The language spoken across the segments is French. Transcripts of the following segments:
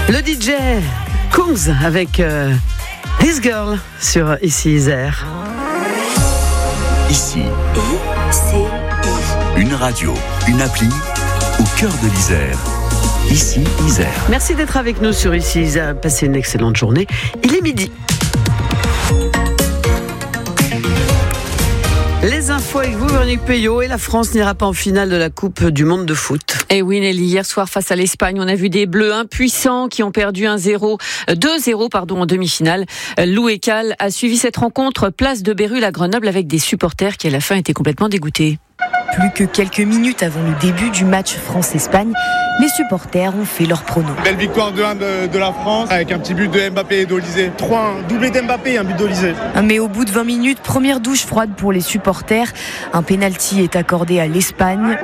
Le DJ Kungs avec This Girl sur Ici Isère. Ici, une radio, une appli au cœur de l'Isère. Ici Isère. Merci d'être avec nous sur Ici Isère. Passez une excellente journée. Il est midi. Les infos avec vous, Véronique Payot, et la France n'ira pas en finale de la Coupe du Monde de foot. Et oui, Nelly, hier soir face à l'Espagne, on a vu des Bleus impuissants qui ont perdu 2-0 en demi-finale. Lou Ekal a suivi cette rencontre place de Bérulle à Grenoble avec des supporters qui à la fin étaient complètement dégoûtés. Plus que quelques minutes avant le début du match France-Espagne, les supporters ont fait leur prono. Belle victoire 2-1 de la France avec un petit but de Mbappé et d'Olysée. 3-1, doublé d'Mbappé et un but d'Olysée. Mais au bout de 20 minutes, première douche froide pour les supporters. Un pénalty est accordé à l'Espagne.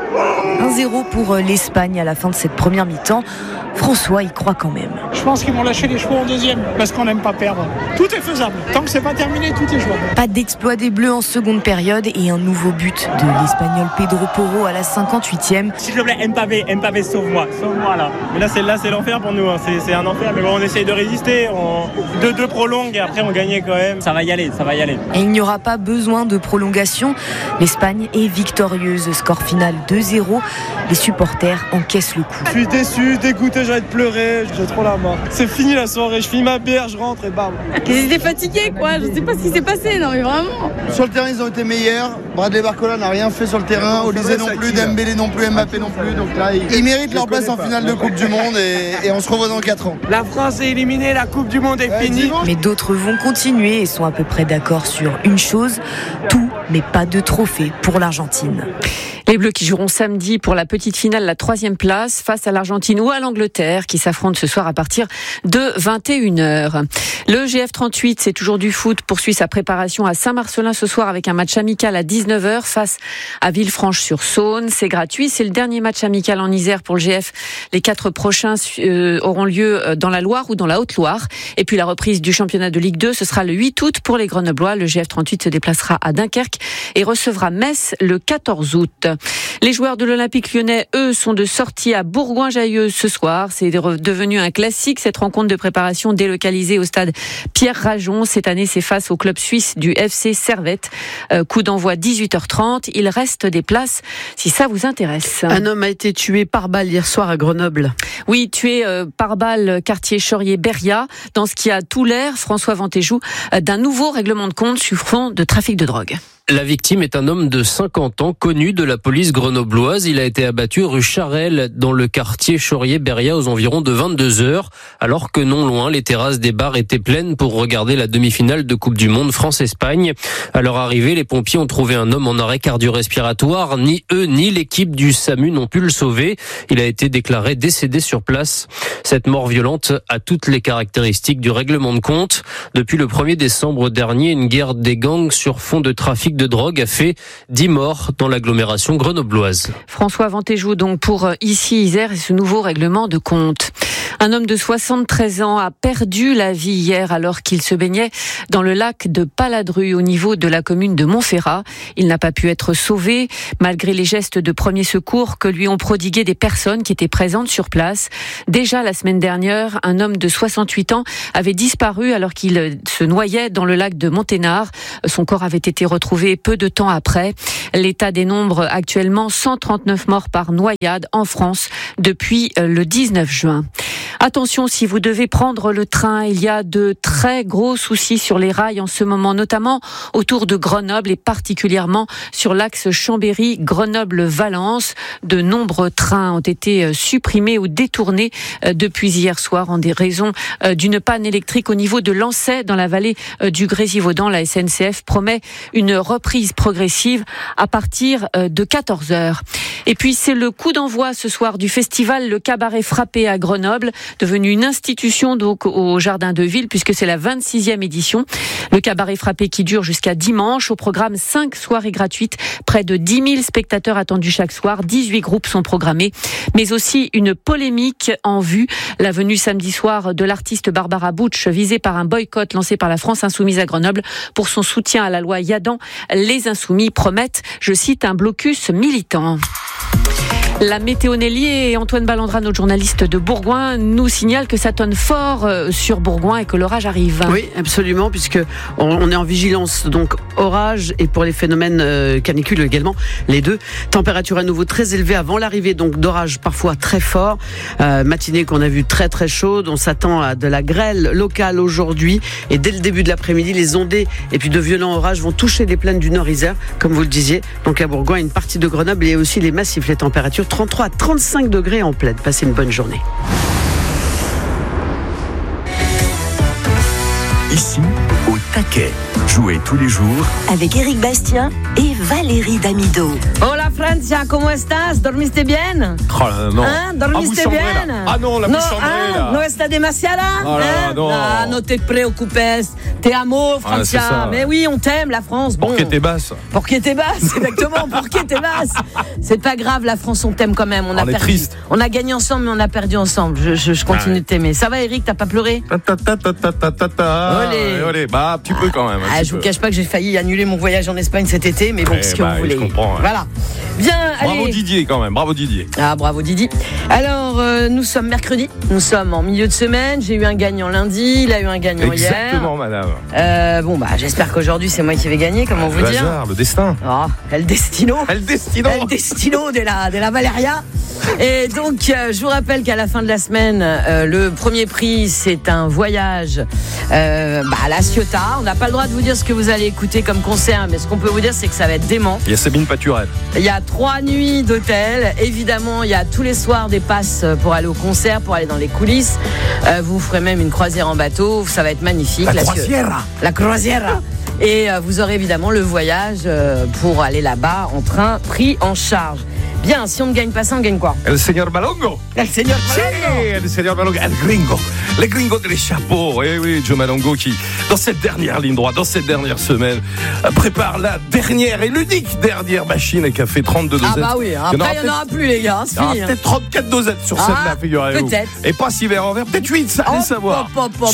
1-0 pour l'Espagne à la fin de cette première mi-temps. François y croit quand même. Je pense qu'ils vont lâcher les chevaux en deuxième parce qu'on n'aime pas perdre. Tout est faisable. Tant que c'est pas terminé, tout est jouable. Pas d'exploit des Bleus en seconde période et un nouveau but de l'Espagnol Pedro Porro à la 58e. S'il te plaît, Mbappé, sauve-moi là. Mais là, c'est l'enfer pour nous. C'est un enfer. Mais bon, on essaye de résister. 2-2 prolongue et après on gagnait quand même. Ça va y aller. Et il n'y aura pas besoin de prolongation. L'Espagne est victorieuse. Score final 2-0. Les supporters encaissent le coup. Je suis déçu, dégoûté, j'ai envie de pleurer. J'ai trop la mort. C'est fini la soirée. Je finis ma bière, je rentre et bam. Ils étaient fatigués, quoi. Je sais pas ce qui s'est passé. Non, mais vraiment. Sur le terrain, ils ont été meilleurs. Bradley Barcola n'a rien fait sur le terrain. Olysée non plus, Dembélé non plus, Mbappé non plus. Donc là, ils méritent leur place en finale de Coupe du Monde et on se revoit dans 4 ans. La France est éliminée, la Coupe du Monde est finie. Mais d'autres vont continuer et sont à peu près d'accord sur une chose, tout, mais pas de trophée pour l'Argentine. Les Bleus qui joueront samedi pour la petite finale, la 3e place, face à l'Argentine ou à l'Angleterre, qui s'affrontent ce soir à partir de 21h. Le GF38, c'est toujours du foot, poursuit sa préparation à Saint-Marcellin ce soir avec un match amical à 19h face à Villefranche-sur-Saône. C'est gratuit, c'est le dernier match amical en Isère pour le GF. Les 4 prochains auront lieu dans la Loire ou dans la Haute-Loire. Et puis la reprise du championnat de Ligue 2, ce sera le 8 août pour les Grenoblois. Le GF38 se déplacera à Dunkerque et recevra Metz le 14 août. Les joueurs de l'Olympique lyonnais, eux, sont de sortie à Bourgoin-Jallieu ce soir. C'est devenu un classique, cette rencontre de préparation délocalisée au stade Pierre Rajon. Cette année, c'est face au club suisse du FC Servette. Coup d'envoi 18h30. Il reste des places si ça vous intéresse. Un homme a été tué par balle hier soir à Grenoble. Oui, tué par balle, quartier Chaurier-Beria, dans ce qui a tout l'air, François Ventéjou, d'un nouveau règlement de compte sur fond de trafic de drogue. La victime est un homme de 50 ans, connu de la police grenobloise. Il a été abattu rue Charelle, dans le quartier Chaurier-Beria, aux environs de 22h, alors que non loin, les terrasses des bars étaient pleines pour regarder la demi-finale de Coupe du Monde France-Espagne. À leur arrivée, les pompiers ont trouvé un homme en arrêt cardio-respiratoire. Ni eux, ni l'équipe du SAMU n'ont pu le sauver. Il a été déclaré décédé sur place. Cette mort violente a toutes les caractéristiques du règlement de compte. Depuis le 1er décembre dernier, une guerre des gangs sur fond de trafic de drogue a fait 10 morts dans l'agglomération grenobloise. François Ventéjou donc pour Ici Isère et ce nouveau règlement de compte. Un homme de 73 ans a perdu la vie hier alors qu'il se baignait dans le lac de Paladru au niveau de la commune de Montferrat. Il n'a pas pu être sauvé malgré les gestes de premier secours que lui ont prodigués des personnes qui étaient présentes sur place. Déjà la semaine dernière, un homme de 68 ans avait disparu alors qu'il se noyait dans le lac de Monténard. Son corps avait été retrouvé peu de temps après. L'État dénombre actuellement 139 morts par noyade en France depuis le 19 juin. Attention, si vous devez prendre le train, il y a de très gros soucis sur les rails en ce moment, notamment autour de Grenoble et particulièrement sur l'axe Chambéry-Grenoble-Valence. De nombreux trains ont été supprimés ou détournés depuis hier soir en des raisons d'une panne électrique au niveau de Lancey dans la vallée du Grésivaudan. La SNCF promet une reprise progressive à partir de 14h. Et puis c'est le coup d'envoi ce soir du festival Le Cabaret Frappé à Grenoble, devenu une institution donc au Jardin de Ville puisque c'est la 26e édition. Le Cabaret Frappé qui dure jusqu'à dimanche. Au programme 5 soirées gratuites, près de 10 000 spectateurs attendus chaque soir. 18 groupes sont programmés, mais aussi une polémique en vue. La venue samedi soir de l'artiste Barbara Butch, visée par un boycott lancé par la France Insoumise à Grenoble pour son soutien à la loi Yadan. Les Insoumis promettent, je cite, un blocus militant. La météo Nelly et Antoine Ballandra, notre journaliste de Bourgoin, nous signale que ça tonne fort sur Bourgoin et que l'orage arrive. Oui, absolument, puisque on est en vigilance, donc orage et pour les phénomènes canicules également, les deux. Température à nouveau très élevée avant l'arrivée donc d'orages parfois très forts. Matinée qu'on a vue très très chaude. On s'attend à de la grêle locale aujourd'hui et dès le début de l'après-midi, les ondées et puis de violents orages vont toucher les plaines du Nord-Isère, comme vous le disiez. Donc à Bourgoin, une partie de Grenoble et aussi les massifs, les températures 33 à 35 degrés en pleine. Passez une bonne journée. Ici, au taquet. Jouez tous les jours avec Éric Bastien et Valérie Damido. Hola Francia, ¿cómo estás? ¿Dormiste bien? Oh non. Hein? ¿Dormiste bien? Ah non, la bouche chambrée là. ¿No está demasiada? Oh là, non. Ah, no te preocupes. Te amo, Francia. Ah, mais oui, on t'aime, la France. Bon. Pour qui t'es basse? Pour qui t'es basse, exactement. Pour qui t'es basse. C'est pas grave, la France, on t'aime quand même. On a perdu. Triste. On a gagné ensemble, mais on a perdu ensemble. Je continue de t'aimer. Ça va, Eric? T'as pas pleuré? Olé. Bah, un petit peu quand même. Je vous cache pas que j'ai failli annuler mon voyage en Espagne cet été, mais bon, ce que vous voulez. Je comprends. Voilà. Bien, bravo allez. Didier quand même, bravo Didier. Ah, bravo Didier. Alors, nous sommes mercredi, nous sommes en milieu de semaine. J'ai eu un gagnant lundi, il a eu un gagnant hier. Exactement, madame. Bon, j'espère qu'aujourd'hui c'est moi qui vais gagner. Comment vous dire? Hasard, le destin. Oh, el destino. El destino. El destino de la Valeria. Et donc, je vous rappelle qu'à la fin de la semaine, le premier prix, c'est un voyage à La Ciotat. On n'a pas le droit de vous dire ce que vous allez écouter comme concert, mais ce qu'on peut vous dire, c'est que ça va être dément. Il y a Sabine Paturel. Il y a 3 nuits d'hôtel. Évidemment, il y a tous les soirs des passes pour aller au concert, pour aller dans les coulisses. Vous ferez même une croisière en bateau. Ça va être magnifique. La croisière. Et vous aurez évidemment le voyage pour aller là-bas en train, pris en charge. Bien, si on ne gagne pas ça, on gagne quoi? El señor Malongo. El señor Malongo. El señor Malongo. El gringo. Les gringos des chapeaux. Oui, Joe Malongo qui, dans cette dernière ligne droite, dans cette dernière semaine, prépare la dernière et l'unique dernière machine et qui a fait 32 dosettes. Ah bah oui, après il n'y en aura plus les gars. Il y aura peut-être 34 dosettes sur celle-là, figurez-vous. Peut-être. Et pas 6 verres en verre, peut-être 8, ça allez savoir.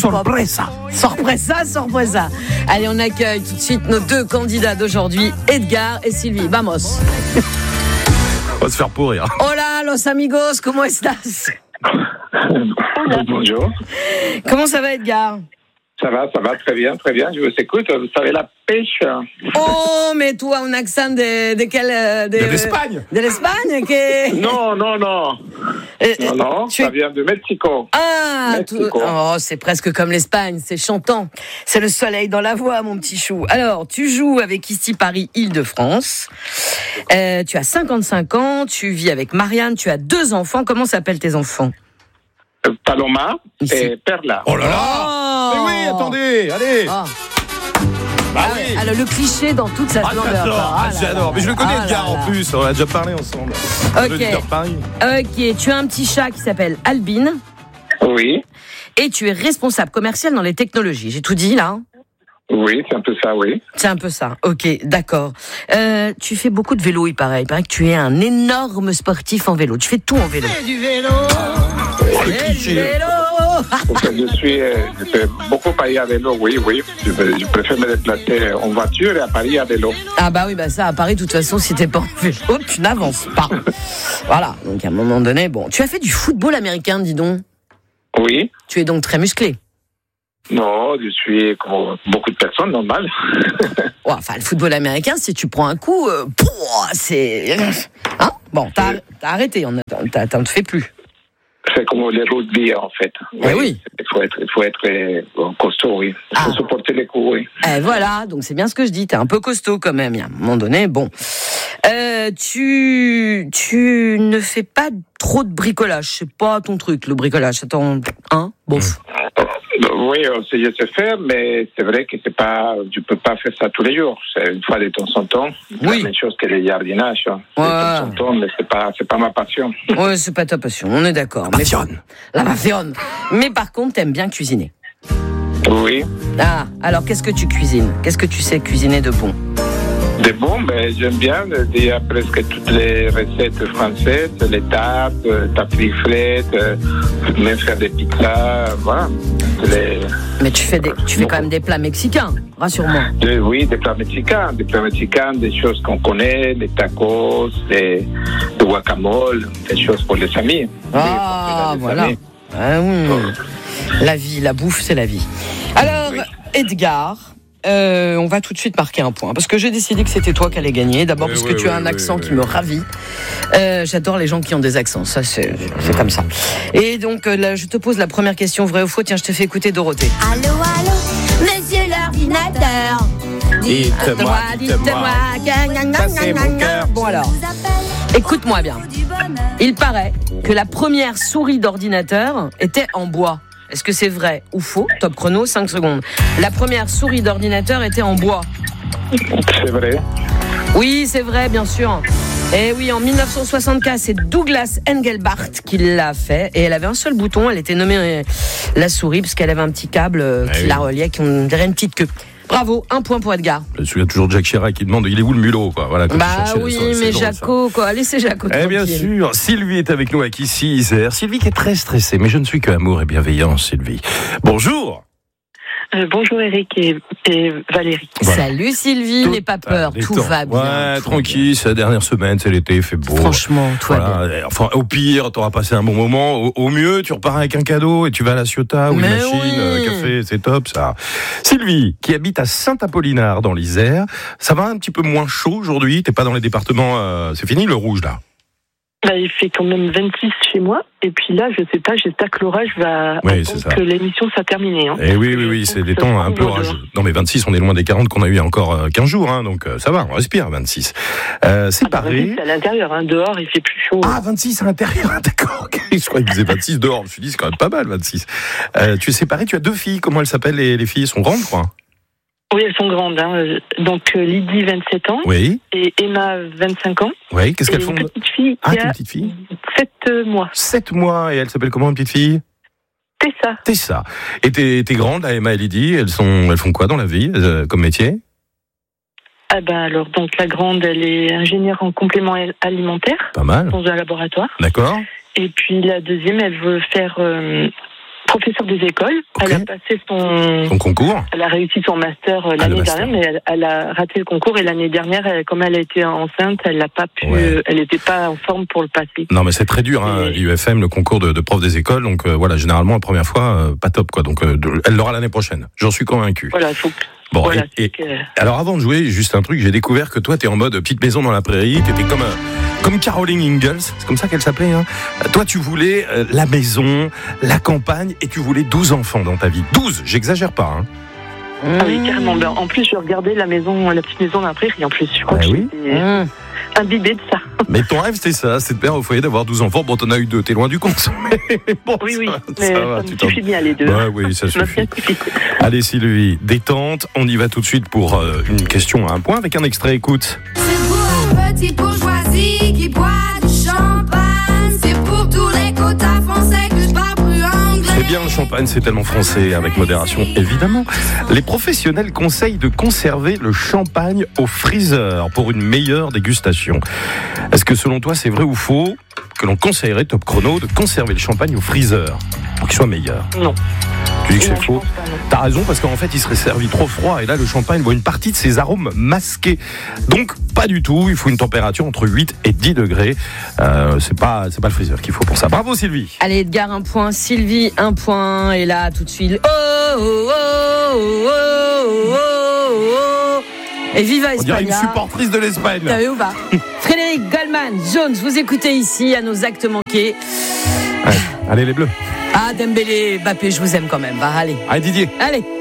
Sorpresa. Allez, on accueille tout de suite nos 2 candidats d'aujourd'hui, Edgar et Sylvie. Vamos. On va se faire pourrir. Hola, los amigos, ¿cómo estás? Bonjour. Comment ça va, Edgar? Ça va très bien. Je vous écoute. Vous savez la pêche. Oh, mais toi, un accent de quel... De l'Espagne. De l'Espagne que... Non. Non, ça vient de Mexico. Ah, c'est presque comme l'Espagne, c'est chantant. C'est le soleil dans la voix, mon petit chou. Alors, tu joues avec ici Paris Île-de-France. Tu as 55 ans, tu vis avec Marianne, tu as 2 enfants. Comment s'appellent tes enfants? Paloma et Perla. Oh là là. Mais oui, attendez, allez. Oui. Alors, le cliché dans toute sa splendeur. J'adore. Mais je le connais, Edgar, en plus. On a déjà parlé ensemble. Ok, tu as un petit chat qui s'appelle Albine. Oui. Et tu es responsable commercial dans les technologies. J'ai tout dit, là? Oui, c'est un peu ça, oui. C'est un peu ça, ok, d'accord. Tu fais beaucoup de vélo, il paraît. Il paraît que tu es un énorme sportif en vélo. Tu fais tout en vélo. Du vélo. Je fais beaucoup Paris à vélo, oui. Je préfère me déplacer en voiture et à Paris à vélo. Ah bah oui, ça à Paris, de toute façon, si t'es pas en vélo, tu n'avances pas. Voilà, donc à un moment donné, tu as fait du football américain, dis donc. Oui. Tu es donc très musclé. Non, je suis comme beaucoup de personnes, normal. Le football américain, si tu prends un coup, c'est... Hein? Bon, t'as arrêté, t'en te fais plus. C'est comme les rugby, en fait. Oui. Il faut être costaud, oui. Il faut supporter les coups, oui. Voilà, donc c'est bien ce que je dis. T'es un peu costaud quand même. À un moment donné, tu ne fais pas trop de bricolage. C'est pas ton truc, le bricolage. Attends, bof. Oui, je sais faire, mais c'est vrai que tu peux pas faire ça tous les jours. C'est une fois de temps en temps. C'est la même chose que le jardinage. De temps en temps, mais c'est pas ma passion. Ouais, c'est pas ta passion, on est d'accord. La passion. Mais par contre, t'aimes bien cuisiner. Oui. Alors qu'est-ce que tu cuisines? Qu'est-ce que tu sais cuisiner de bon? Des bons, ben, j'aime bien. Il y a presque toutes les recettes françaises, les tartes, tartiflettes, même faire des pizzas, voilà. Mais tu fais quand même des plats mexicains, rassure-moi. Oui, des plats mexicains, des choses qu'on connaît, les tacos, le guacamole, des choses pour les amis. Ah, voilà. Amis. Ah, la vie, la bouffe, c'est la vie. Alors, Edgar, on va tout de suite marquer un point, parce que j'ai décidé que c'était toi qui allais gagner. D'abord parce que tu as un accent qui me ravit. J'adore les gens qui ont des accents, ça c'est comme ça. Et donc là, je te pose la première question, vrai ou faux. Tiens, je te fais écouter Dorothée. Allô, monsieur l'ordinateur. Dites-moi. Bon alors, écoute-moi bien. Il paraît que la première souris d'ordinateur était en bois. Est-ce que c'est vrai ou faux? Top chrono, 5 secondes. La première souris d'ordinateur était en bois. C'est vrai. Oui, c'est vrai, bien sûr. Et oui, en 1964, c'est Douglas Engelbart qui l'a fait. Et elle avait un seul bouton, elle était nommée la souris, parce qu'elle avait un petit câble qui la reliait, qui on dirait une petite queue. Bravo, 1 point pour Edgar. Je me souviens toujours de Jacques Chirac qui demande il est où le mulot, quoi. Voilà, oui, mais Jaco, quoi. Laissez Jaco tranquille. Bien sûr, Sylvie est avec nous à Kissy, Isère. Sylvie qui est très stressée, mais je ne suis que amour et bienveillance, Sylvie. Bonjour. Bonjour Eric et Valérie. Voilà. Salut Sylvie, n'aie pas peur, tout va bien. Ouais, tranquille, c'est la dernière semaine, c'est l'été, il fait beau. Franchement, tout va bien. Enfin, au pire, t'auras passé un bon moment. Au mieux, tu repars avec un cadeau et tu vas à la Ciotat ou une machine, café, c'est top ça. Sylvie, qui habite à Saint-Apollinard dans l'Isère, ça va un petit peu moins chaud aujourd'hui, t'es pas dans les départements, c'est fini le rouge là? Il fait quand même 26 chez moi, et puis là, je sais pas, j'espère que l'orage va attendre que l'émission soit terminée. Et oui, c'est des temps un peu orageux. Non mais 26, on est loin des 40 qu'on a eu il y a encore 15 jours, donc ça va, on respire 26. C'est pareil. 26 à l'intérieur, dehors il fait plus chaud. Ah, 26 à l'intérieur, d'accord. Okay. Je croyais qu'il faisait 26 dehors, je me suis dit c'est quand même pas mal 26. Tu es séparé, tu as 2 filles, comment elles s'appellent les filles? Elles sont grandes, quoi? Oui, elles sont grandes. Donc Lydie, 27 ans. Oui. Et Emma, 25 ans. Oui, qu'est-ce qu'elles font? Une petite fille qui a 7 mois. 7 mois, et elle s'appelle comment, une petite fille? Tessa. Et tes grandes, Emma et Lydie, elles font quoi dans la vie, comme métier? Alors, donc la grande, elle est ingénieure en complément alimentaire. Pas mal. Dans un laboratoire. D'accord. Et puis la deuxième, elle veut faire... professeur des écoles, Elle a passé son concours. Elle a réussi son master l'année dernière, mais elle a raté le concours, et l'année dernière, comme elle a été enceinte, elle n'a pas pu, elle n'était pas en forme pour le passer. Non, mais c'est très dur, l'IUFM, le concours de prof des écoles, donc voilà, généralement la première fois, pas top, quoi. Donc elle l'aura l'année prochaine, j'en suis convaincu. Voilà, faut. Bon, voilà, alors avant de jouer, juste un truc, j'ai découvert que toi, t'es en mode petite maison dans la prairie, t'étais comme Caroline Ingalls, c'est comme ça qu'elle s'appelait. Toi, tu voulais la maison, la campagne, et tu voulais 12 enfants dans ta vie. 12, j'exagère pas. Ah oui, carrément. En plus, je regardais la petite maison dans la prairie, en plus. Je crois que j'étais imbibée de ça. Mais ton rêve, c'était ça, c'est de père au foyer, d'avoir 12 enfants. Bon, t'en as eu 2, t'es loin du compte. Bon, oui, mais ça me suffit bien les 2. Oui, ça suffit. Allez, Sylvie, détente. On y va tout de suite pour une question à un point avec un extrait, écoute. C'est pour un petit bourgeoisie qui boit du champagne. C'est pour tous les quotas français que je parle plus anglais. C'est bien le champagne, c'est tellement français, avec modération, évidemment. Les professionnels conseillent de conserver le champagne au freezer pour une meilleure dégustation. Est-ce que selon toi, c'est vrai ou faux que l'on conseillerait, top chrono, de conserver le champagne au freezer pour qu'il soit meilleur? Non. Tu dis que c'est faux? T'as raison, parce qu'en fait, il serait servi trop froid, et là, le champagne voit une partie de ses arômes masqués. Donc, pas du tout. Il faut une température entre 8 et 10 degrés. C'est pas le freezer qu'il faut pour ça. Bravo, Sylvie. Allez, Edgar, 1 point. Sylvie, 1 point. Et là, tout de suite. Et viva Espagne. On dirait une supportrice de l'Espagne. T'as vu ou pas? Frédéric Goldman, Jones, vous écoutez ici à nos actes manqués. Ouais. Allez, les Bleus. Ah, Dembélé, Mbappé, je vous aime quand même. Allez. Allez, Didier. Allez.